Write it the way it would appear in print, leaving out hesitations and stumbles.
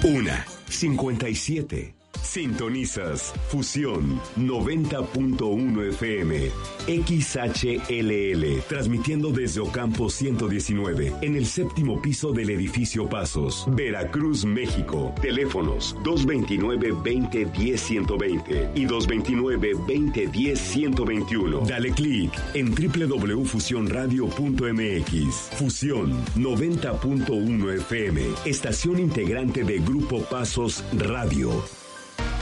1:57. Sintonizas Fusión 90.1 FM XHLL, transmitiendo desde Ocampo 119 en el séptimo piso del edificio Pasos, Veracruz, México. Teléfonos 229-2010-120 y 229-2010-121. Dale clic en www.fusionradio.mx. Fusión 90.1 FM, estación integrante de Grupo Pasos Radio.